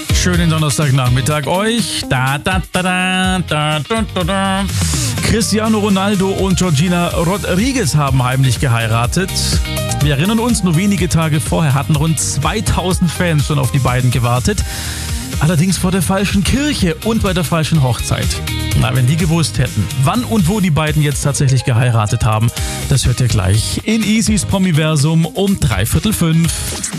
Schönen Donnerstagnachmittag euch. Cristiano Ronaldo und Georgina Rodriguez haben heimlich geheiratet. Wir erinnern uns, nur wenige Tage vorher hatten rund 2000 Fans schon auf die beiden gewartet. Allerdings vor der falschen Kirche und bei der falschen Hochzeit. Na, wenn die gewusst hätten, wann und wo die beiden jetzt tatsächlich geheiratet haben, das hört ihr gleich in Easys Promiversum um 4:45.